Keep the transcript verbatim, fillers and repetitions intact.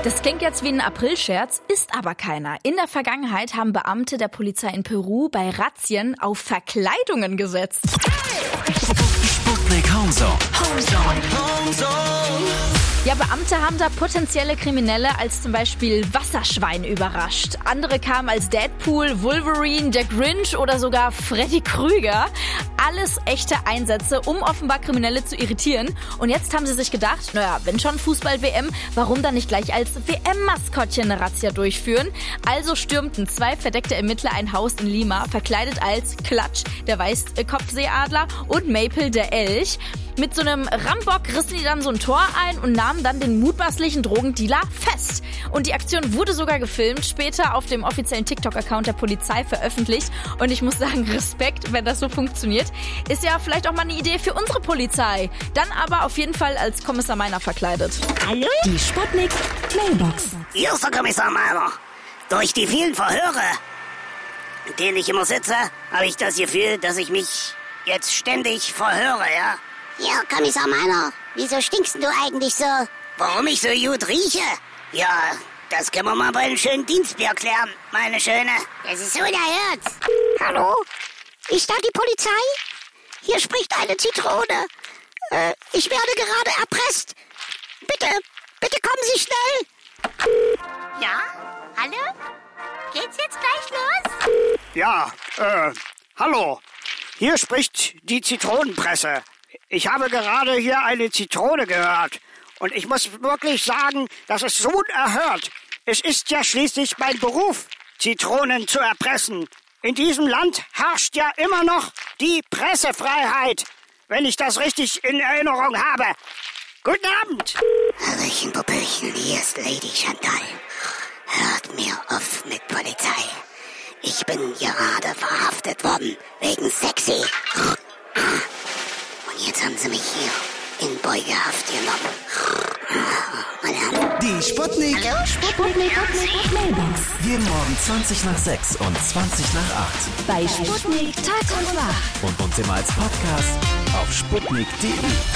Das klingt jetzt wie ein Aprilscherz, ist aber keiner. In der Vergangenheit haben Beamte der Polizei in Peru bei Razzien auf Verkleidungen gesetzt. Sputnik Homezone. Homezone. Ja, Beamte haben da potenzielle Kriminelle als zum Beispiel Wasserschwein überrascht. Andere kamen als Deadpool, Wolverine, der Grinch oder sogar Freddy Krüger. Alles echte Einsätze, um offenbar Kriminelle zu irritieren. Und jetzt haben sie sich gedacht, naja, wenn schon Fußball-W M, warum dann nicht gleich als W M-Maskottchen eine Razzia durchführen? Also stürmten zwei verdeckte Ermittler ein Haus in Lima, verkleidet als Klatsch, der Weißkopfseeadler, und Maple, der Elch. Mit so einem Rambock rissen die dann so ein Tor ein und nahmen dann den mutmaßlichen Drogendealer fest. Und die Aktion wurde sogar gefilmt, später auf dem offiziellen TikTok-Account der Polizei veröffentlicht. Und ich muss sagen, Respekt, wenn das so funktioniert. Ist ja vielleicht auch mal eine Idee für unsere Polizei. Dann aber auf jeden Fall als Kommissar Meiner verkleidet. Hallo? Die Sputnik Mailbox. Hier ist der Kommissar Meiner. Durch die vielen Verhöre, in denen ich immer sitze, habe ich das Gefühl, dass ich mich jetzt ständig verhöre, ja? Ja, Kommissar Meiner, wieso stinkst du eigentlich so? Warum ich so gut rieche? Ja, das können wir mal bei einem schönen Dienstbier klären, meine Schöne. Das ist unerhört. Hallo? Ist da die Polizei? Hier spricht eine Zitrone. Äh, ich werde gerade erpresst. Bitte, bitte kommen Sie schnell. Ja? Hallo? Geht's jetzt gleich los? Ja, äh, hallo. Hier spricht die Zitronenpresse. Ich habe gerade hier eine Zitrone gehört. Und ich muss wirklich sagen, das ist so unerhört. Es ist ja schließlich mein Beruf, Zitronen zu erpressen. In diesem Land herrscht ja immer noch die Pressefreiheit, wenn ich das richtig in Erinnerung habe. Guten Abend. Hallöchen, Popöchen, hier ist Lady Chantal. Hört mir auf mit Polizei. Ich bin gerade verhaftet worden, wegen sexy. Und jetzt haben sie mich hier in Beugehaft genommen. Die Sputnik. Hallo, Sputnik, Sputnik, Mailbox. Jeden Morgen zwanzig nach sechs und zwanzig nach acht. Bei Sputnik Tag und Nacht. Und uns immer als Podcast auf sputnik punkt de.